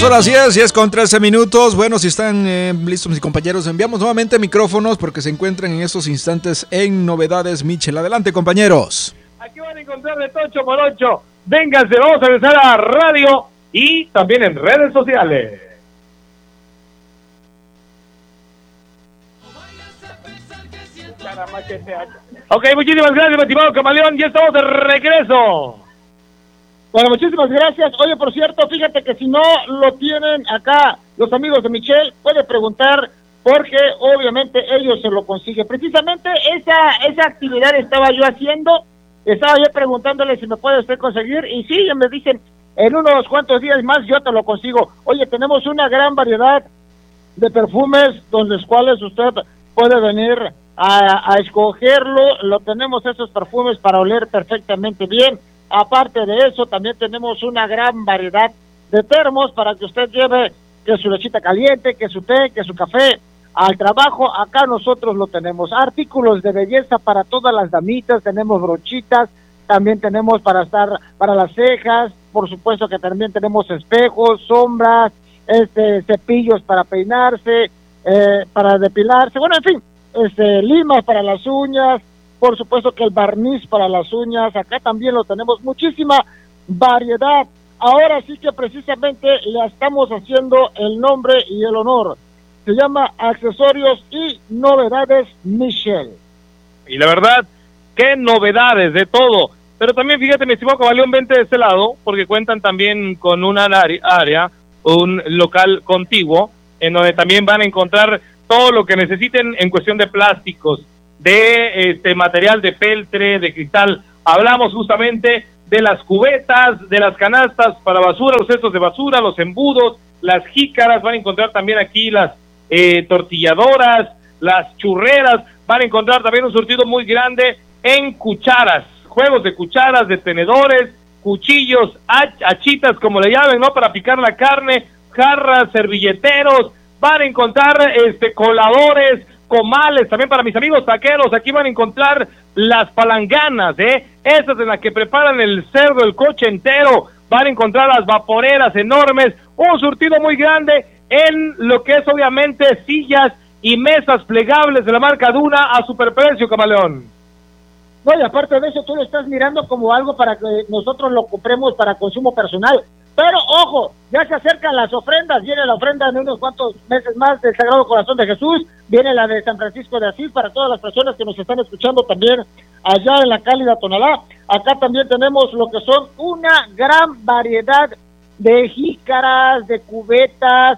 horas 10 con 13 minutos. Bueno, si están listos mis compañeros, enviamos nuevamente micrófonos porque se encuentran en estos instantes en Novedades Michel. Adelante, compañeros. Aquí van a encontrar de Tocho por 8. Vénganse, vamos a empezar a radio y también en redes sociales. Ok, muchísimas gracias, mi estimado Camaleón. Ya estamos de regreso. Bueno, muchísimas gracias. Oye, por cierto, fíjate que si no lo tienen acá los amigos de Michel, puede preguntar porque obviamente ellos se lo consiguen. Precisamente esa actividad estaba yo preguntándole si me puede usted conseguir y sí, me dicen, en unos cuantos días más yo te lo consigo. Oye, tenemos una gran variedad de perfumes con los cuales usted puede venir a escogerlo. Lo tenemos esos perfumes para oler perfectamente bien. Aparte de eso, también tenemos una gran variedad de termos para que usted lleve que su lechita caliente, que su té, que su café al trabajo. Acá nosotros lo tenemos. Artículos de belleza para todas las damitas, tenemos brochitas, también tenemos para las cejas, por supuesto que también tenemos espejos, sombras, cepillos para peinarse, para depilarse, bueno, en fin, limas para las uñas. Por supuesto que el barniz para las uñas, acá también lo tenemos, muchísima variedad. Ahora sí que precisamente le estamos haciendo el nombre y el honor. Se llama Accesorios y Novedades Michel. Y la verdad, qué novedades de todo. Pero también fíjate, mi estimado Camaleón, vente de este lado, porque cuentan también con una área, un local contiguo, en donde también van a encontrar todo lo que necesiten en cuestión de plásticos, de material de peltre, de cristal. Hablamos justamente de las cubetas, de las canastas para basura, los cestos de basura, los embudos, las jícaras. Van a encontrar también aquí las tortilladoras, las churreras. Van a encontrar también un surtido muy grande en cucharas, juegos de cucharas, de tenedores, cuchillos, hachitas, como le llamen, ¿no? Para picar la carne, jarras, servilleteros. Van a encontrar coladores, comales, también para mis amigos taqueros. Aquí van a encontrar las palanganas, esas en las que preparan el cerdo, el coche entero. Van a encontrar las vaporeras enormes, un surtido muy grande en lo que es obviamente sillas y mesas plegables de la marca Duna a superprecio, Camaleón. No, y aparte de eso, tú lo estás mirando como algo para que nosotros lo compremos para consumo personal. Pero, ojo, ya se acercan las ofrendas. Viene la ofrenda en unos cuantos meses más del Sagrado Corazón de Jesús. Viene la de San Francisco de Asís para todas las personas que nos están escuchando también allá en la cálida Tonalá. Acá también tenemos lo que son una gran variedad de jícaras, de cubetas,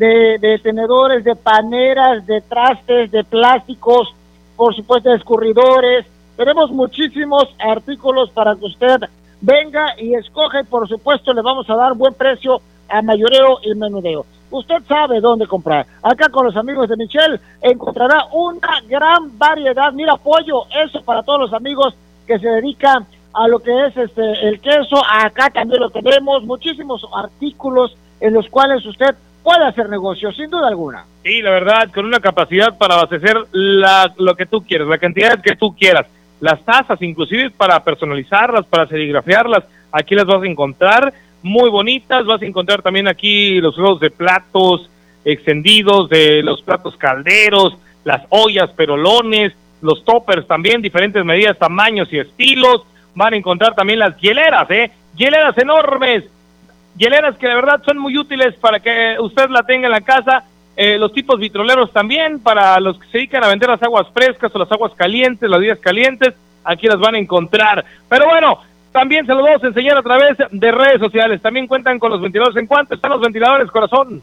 de tenedores, de paneras, de trastes, de plásticos, por supuesto de escurridores. Tenemos muchísimos artículos para que usted venga y escoge, por supuesto le vamos a dar buen precio a mayoreo y menudeo. Usted sabe dónde comprar. Acá con los amigos de Michel encontrará una gran variedad. Mira, pollo, eso para todos los amigos que se dedican a lo que es el queso. Acá también lo tenemos, muchísimos artículos en los cuales usted puede hacer negocio, sin duda alguna. Sí, la verdad, con una capacidad para abastecer lo que tú quieras, la cantidad que tú quieras. Las tazas, inclusive para personalizarlas, para serigrafiarlas, aquí las vas a encontrar muy bonitas. Vas a encontrar también aquí los juegos de platos extendidos, de los platos calderos, las ollas, perolones, los toppers también, diferentes medidas, tamaños y estilos. Van a encontrar también las hieleras, hieleras enormes, hieleras que de verdad son muy útiles para que usted la tenga en la casa. Los tipos vitroleros también, para los que se dedican a vender las aguas frescas o las aguas calientes, las bebidas calientes, aquí las van a encontrar. Pero bueno, también se los vamos a enseñar a través de redes sociales. También cuentan con los ventiladores. ¿En cuánto están los ventiladores, corazón?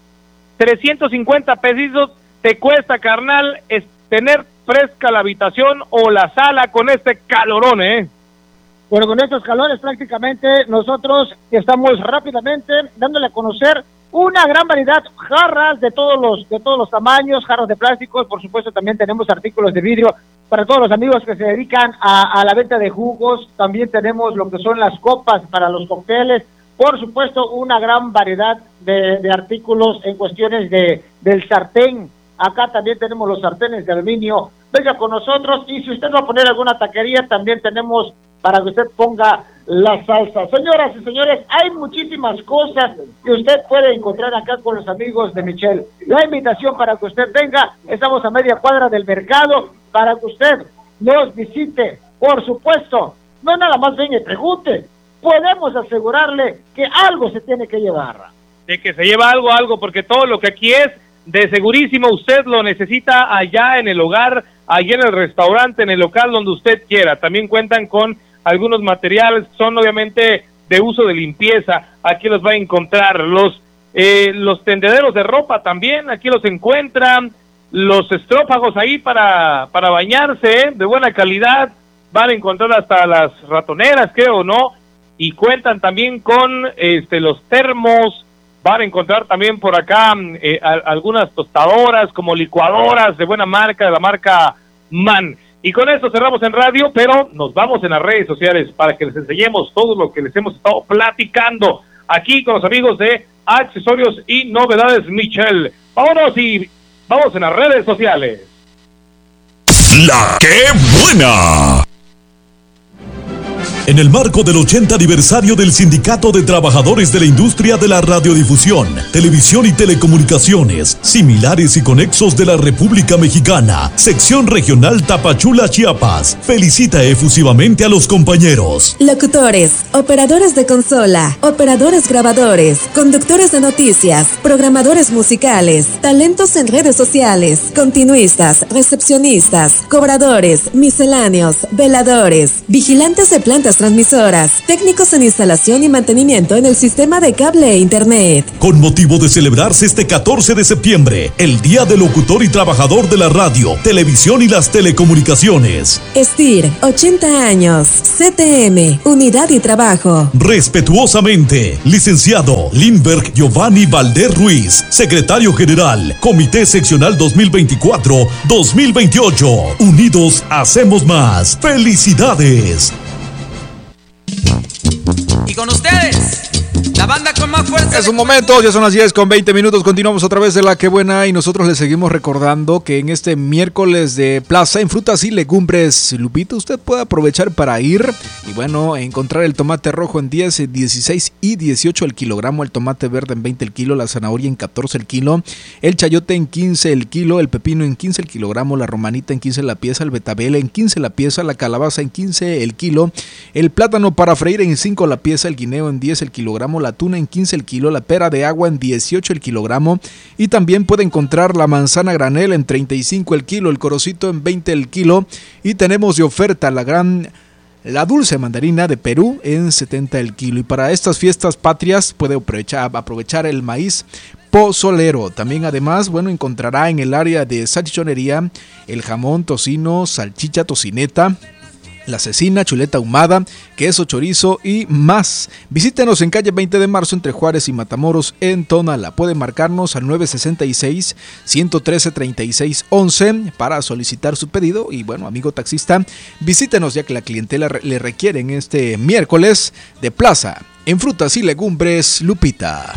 350 pesitos te cuesta, carnal, tener fresca la habitación o la sala con este calorón, Bueno, con estos calores prácticamente nosotros estamos rápidamente dándole a conocer una gran variedad, jarras de todos los tamaños, jarras de plástico, por supuesto también tenemos artículos de vidrio para todos los amigos que se dedican a la venta de jugos. También tenemos lo que son las copas para los cócteles, por supuesto una gran variedad de artículos en cuestiones del sartén. Acá también tenemos los sartenes de aluminio. Venga con nosotros, y si usted va a poner alguna taquería, también tenemos para que usted ponga la salsa. Señoras y señores, hay muchísimas cosas que usted puede encontrar acá con los amigos de Michel. La invitación para que usted venga, estamos a media cuadra del mercado, para que usted nos visite. Por supuesto, no nada más venga y pregunte, podemos asegurarle que algo se tiene que llevar. De que se lleva algo, porque todo lo que aquí es de segurísimo usted lo necesita allá en el hogar, allá en el restaurante, en el local donde usted quiera. También cuentan con algunos materiales, son obviamente de uso de limpieza. Aquí los va a encontrar los tendederos de ropa también, aquí los encuentran, los estrófagos ahí para bañarse, de buena calidad. Van a encontrar hasta las ratoneras, creo, ¿no? Y cuentan también con los termos. Van a encontrar también por acá algunas tostadoras, como licuadoras de buena marca, de la marca MAN. Y con esto cerramos en radio, pero nos vamos en las redes sociales para que les enseñemos todo lo que les hemos estado platicando aquí con los amigos de Accesorios y Novedades Michel. Vámonos y vamos en las redes sociales. ¡La qué buena! En el marco del 80 aniversario del Sindicato de Trabajadores de la Industria de la Radiodifusión, Televisión y Telecomunicaciones, similares y conexos de la República Mexicana, Sección Regional Tapachula, Chiapas, felicita efusivamente a los compañeros. Locutores, operadores de consola, operadores grabadores, conductores de noticias, programadores musicales, talentos en redes sociales, continuistas, recepcionistas, cobradores, misceláneos, veladores, vigilantes de plantas transmisoras, técnicos en instalación y mantenimiento en el sistema de cable e internet. Con motivo de celebrarse este 14 de septiembre, el Día del Locutor y Trabajador de la Radio, Televisión y las Telecomunicaciones. STIR, 80 años. CTM, Unidad y Trabajo. Respetuosamente, licenciado Lindbergh Giovanni Valder Ruiz, Secretario General, Comité Seccional 2024-2028. Unidos hacemos más. ¡Felicidades! Y con ustedes, la banda con más fuerza. Es un momento, ya son las 10:20. Continuamos a través de La Qué Buena y nosotros les seguimos recordando que en este miércoles de Plaza en Frutas y Legumbres, Lupita, usted puede aprovechar para ir y bueno, encontrar el tomate rojo en 10, 16 y 18 el kilogramo, el tomate verde en 20 el kilo, la zanahoria en 14 el kilo, el chayote en 15 el kilo, el pepino en 15 el kilogramo, la romanita en 15 la pieza, el betabel en 15 la pieza, la calabaza en 15 el kilo, el plátano para freír en 5 la pieza, el guineo en 10 el kilogramo, la tuna en 15 el kilo, la pera de agua en 18 el kilogramo y también puede encontrar la manzana granel en 35 el kilo, el corocito en 20 el kilo y tenemos de oferta la dulce mandarina de Perú en 70 el kilo. Y para estas fiestas patrias puede aprovechar el maíz pozolero. También además, bueno, encontrará en el área de salchichonería el jamón, tocino, salchicha, tocineta, la cecina, chuleta ahumada, queso, chorizo y más. Visítenos en calle 20 de marzo entre Juárez y Matamoros en Tonalá. Pueden marcarnos al 966-113-3611 para solicitar su pedido. Y bueno, amigo taxista, visítenos ya que la clientela le requiere en este miércoles de Plaza en Frutas y Legumbres, Lupita.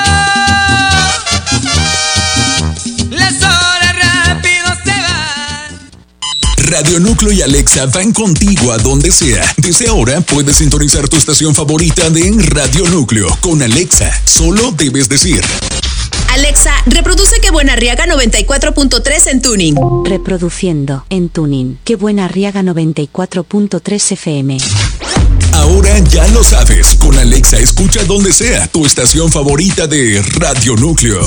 Radio Núcleo y Alexa van contigo a donde sea. Desde ahora puedes sintonizar tu estación favorita de Radio Núcleo. Con Alexa, solo debes decir: Alexa, reproduce Qué Buena Arriaga 94.3 en tuning. Reproduciendo en tuning Qué Buena Arriaga 94.3 FM. Ahora ya lo sabes. Con Alexa escucha donde sea tu estación favorita de Radio Núcleo.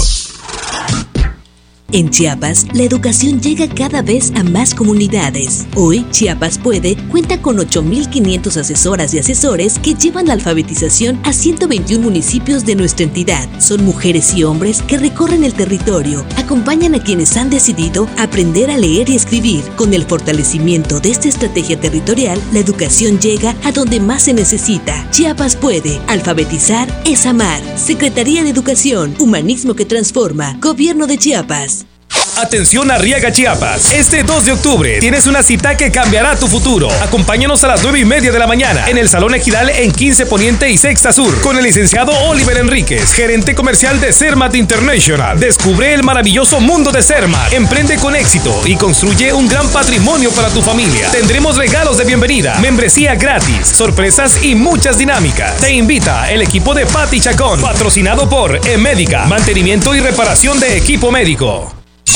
En Chiapas, la educación llega cada vez a más comunidades. Hoy, Chiapas Puede cuenta con 8.500 asesoras y asesores que llevan la alfabetización a 121 municipios de nuestra entidad. Son mujeres y hombres que recorren el territorio, acompañan a quienes han decidido aprender a leer y escribir. Con el fortalecimiento de esta estrategia territorial, la educación llega a donde más se necesita. Chiapas Puede. Alfabetizar es amar. Secretaría de Educación. Humanismo que transforma. Gobierno de Chiapas. Atención Arriaga, Chiapas. Este 2 de octubre tienes una cita que cambiará tu futuro. Acompáñanos a las 9:30 de la mañana en el Salón Ejidal en 15 Poniente y Sexta Sur con el licenciado Oliver Enríquez, gerente comercial de Cermat International. Descubre el maravilloso mundo de Cermat. Emprende con éxito y construye un gran patrimonio para tu familia. Tendremos regalos de bienvenida, membresía gratis, sorpresas y muchas dinámicas. Te invita el equipo de Pati Chacón, patrocinado por Emédica, mantenimiento y reparación de equipo médico.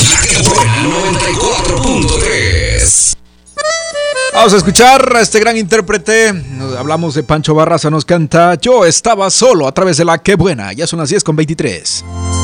94.3. Vamos a escuchar a este gran intérprete. Hablamos de Pancho Barraza, nos canta Yo estaba solo a través de la Qué Buena. Ya son las 10:23.